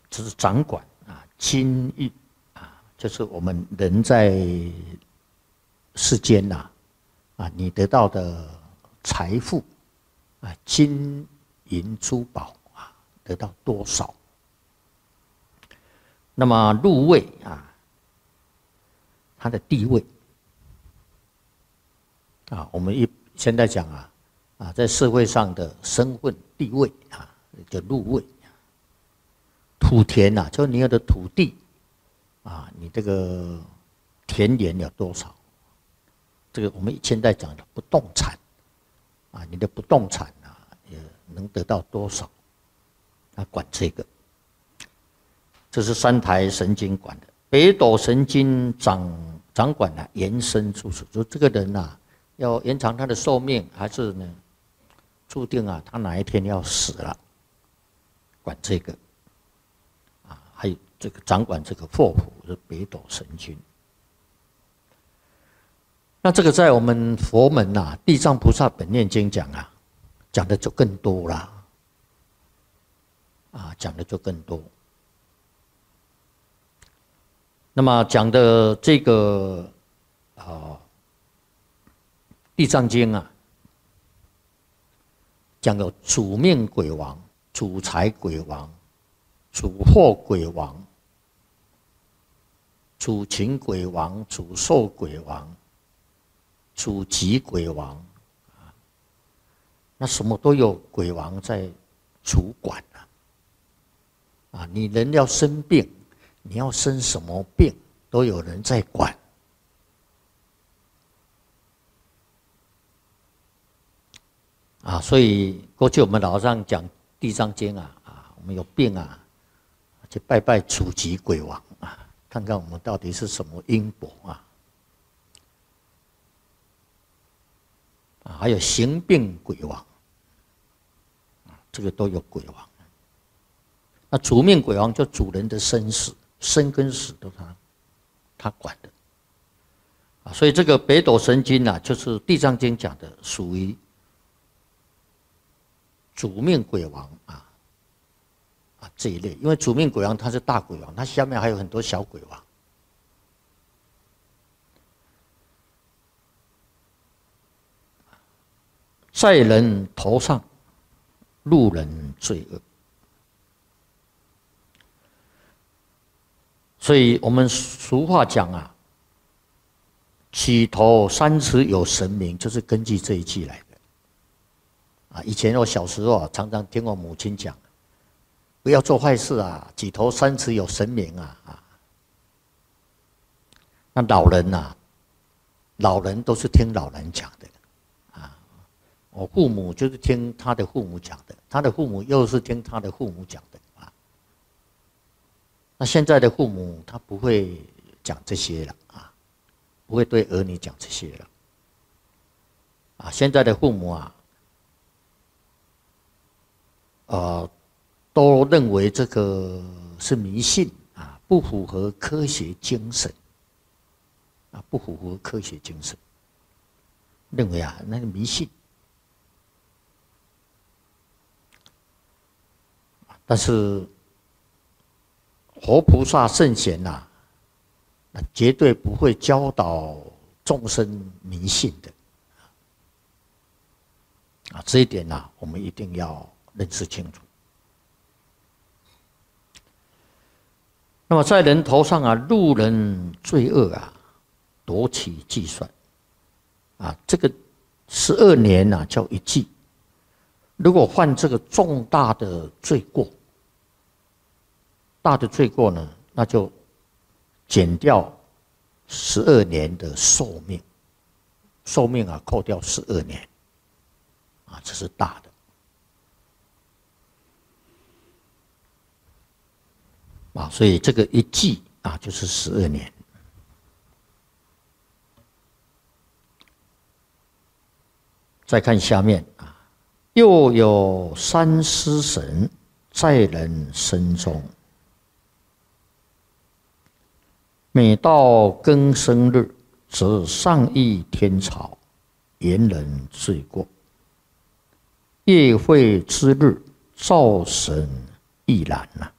这是掌管啊，金玉啊，就是我们人在世间呐啊，你得到的财富啊，金银珠宝啊，得到多少？那么入位啊，他的地位啊，我们现在讲啊，在社会上的身份地位啊，叫入位。土田呐，就是你有的土地啊，你这个田园有多少？这个我们现在讲的不动产啊，你的不动产啊，也能得到多少？他管这个。这是三台神经管的，北斗神经掌管了延伸住处，就这个人呐，要延长他的寿命，还是呢，注定啊，他哪一天要死了，管这个。还有这个掌管这个霍府是北斗神经。那这个在我们佛门呐，《地藏菩萨本愿经》讲的就更多了，讲的就更多。那么讲的这个地藏经》讲有主命鬼王、主财鬼王、主祸鬼王、主情鬼王、主寿鬼王、主吉鬼王那什么都有鬼王在主管你人要生病，你要生什么病，都有人在管。所以过去我们老和尚讲《地藏经》我们有病去拜拜主吉鬼王看看我们到底是什么因果还有行病鬼王这个都有鬼王。那主命鬼王就主人的生死，生跟死都他管的所以这个北斗神经就是《地藏经》讲的，属于主命鬼王这一类。因为主命鬼王他是大鬼王，他下面还有很多小鬼王。在人头上，路人罪恶。所以我们俗话讲起头三尺有神明，就是根据这一句来的以前我小时候常常听我母亲讲，不要做坏事几头三尺有神明那老人都是听老人讲的我父母就是听他的父母讲的，他的父母又是听他的父母讲的那现在的父母他不会讲这些了不会对儿女讲这些了现在的父母都认为这个是迷信不符合科学精神不符合科学精神，认为那个迷信。但是活菩萨圣贤绝对不会教导众生迷信的这一点我们一定要认识清楚。那么在人头上路人罪恶夺取计算这个12年叫一季。如果犯这个重大的罪过，大的罪过呢，那就减掉12年的寿命，寿命扣掉12年这是大的所以这个一季就是12年。再看下面又有三尸神在人身中，每到庚申日，则上议天朝，言人罪过。夜会之日，灶神亦然